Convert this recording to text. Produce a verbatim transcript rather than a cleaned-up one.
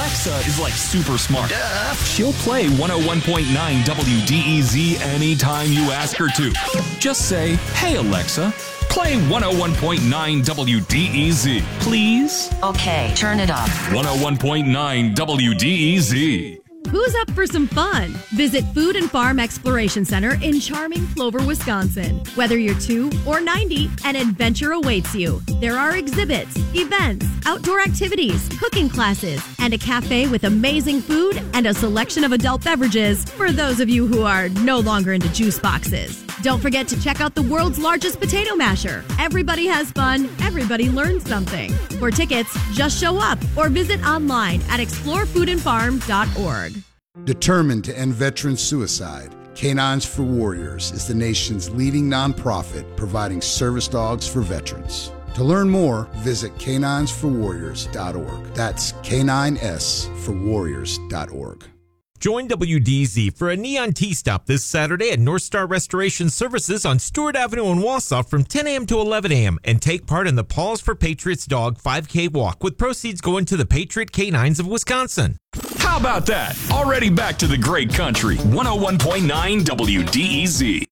Alexa is like super smart. Duh. She'll play one oh one point nine W D E Z anytime you ask her to. Just say, "Hey Alexa, play one oh one point nine W D E Z, please." Okay, turn it up. one oh one point nine W D E Z. Who's up for some fun? Visit Food and Farm Exploration Center in charming Plover, Wisconsin. Whether you're two or ninety, an adventure awaits you. There are exhibits, events, outdoor activities, cooking classes, and a cafe with amazing food and a selection of adult beverages for those of you who are no longer into juice boxes. Don't forget to check out the world's largest potato masher. Everybody has fun. Everybody learns something. For tickets, just show up or visit online at explore food and farm dot org. Determined to end veteran suicide, Canines for Warriors is the nation's leading nonprofit providing service dogs for veterans. To learn more, visit canines for warriors dot org. That's K nine S for warriors dot org. Join W D Z for a neon tea stop this Saturday at North Star Restoration Services on Stewart Avenue in Wausau from ten a.m. to eleven a.m. and take part in the Paws for Patriots Dog five K walk with proceeds going to the Patriot Canines of Wisconsin. How about that? Already back to the great country. one oh one point nine W D E Z.